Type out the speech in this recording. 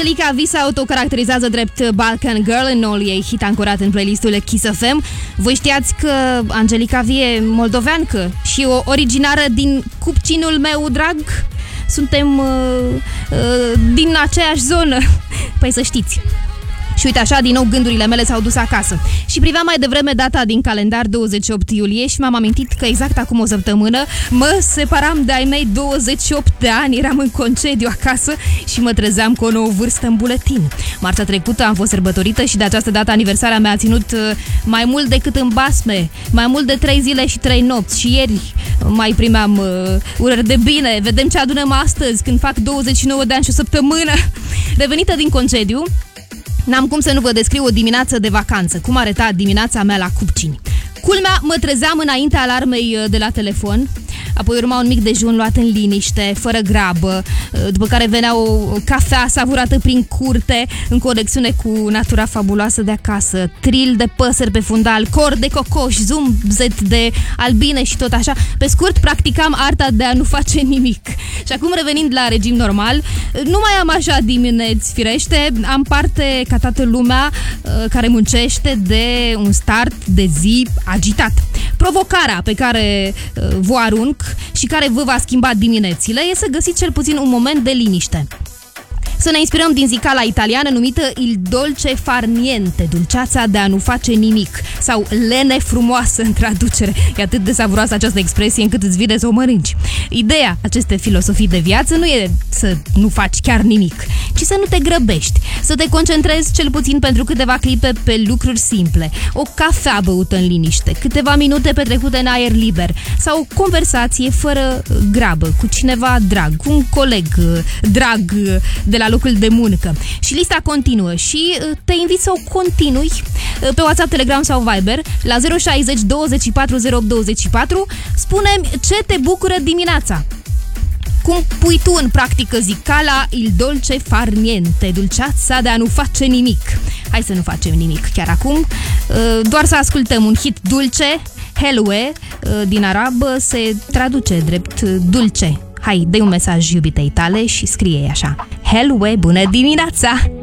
Angelica V se autocaracterizează drept Balkan Girl în noul ei hit ancorat în playlistul Kiss FM. Voi știați că Angelica V e moldoveancă și o originară din Cupcinul meu drag? Suntem din aceeași zonă. Păi să știți. Și uite așa, din nou gândurile mele s-au dus acasă. Și priveam mai devreme data din calendar, 28 iulie, și m-am amintit că exact acum o săptămână mă separam de ai mei 28 de ani, eram în concediu acasă și mă trezeam cu o nouă vârstă în buletin. Marțea trecută am fost sărbătorită și de această dată aniversarea mea a ținut mai mult decât în basme, mai mult de 3 zile și 3 nopți. Și ieri mai primeam urări de bine. Vedem ce adunăm astăzi, când fac 29 de ani și o săptămână. Revenită din concediu, n-am cum să nu vă descriu o dimineață de vacanță, cum arăta dimineața mea la Cupcini. Culmea, mă trezeam înaintea alarmei de la telefon, apoi urma un mic dejun luat în liniște, fără grabă, după care venea o cafea savurată prin curte, în conexiune cu natura fabuloasă de acasă, tril de păsări pe fundal, cor de cocoș, zumzet de albine și tot așa. Pe scurt, practicam arta de a nu face nimic. Și acum, revenind la regim normal, nu mai am așa dimineți firește, am parte ca toată lumea care muncește de un start de zi agitat. Provocarea pe care vă arunc și care vă va schimba diminețile e să găsiți cel puțin un moment de liniște. Să ne inspirăm din zicala italiană numită Il dolce far niente, dulceața de a nu face nimic, sau lene frumoasă în traducere. E atât de savuroasă această expresie încât îți vine să o mănânci. Ideea acestei filosofii de viață nu e să nu faci chiar nimic, ci să nu te grăbești, să te concentrezi cel puțin pentru câteva clipe pe lucruri simple, o cafea băută în liniște, câteva minute petrecute în aer liber sau o conversație fără grabă cu cineva drag, cu un coleg drag de la locul de muncă. Și lista continuă și te invit să o continui pe WhatsApp, Telegram sau Viber la 060 24 08 24. Spune-mi ce te bucură dimineața. Cum pui tu în practică zicala Il dolce far niente, dulceața de a nu face nimic. Hai să nu facem nimic chiar acum, doar să ascultăm un hit dulce. Helwe din arabă se traduce drept dulce. Hai, dă un mesaj iubitei tale și scrie așa: Helwe, bună dimineața!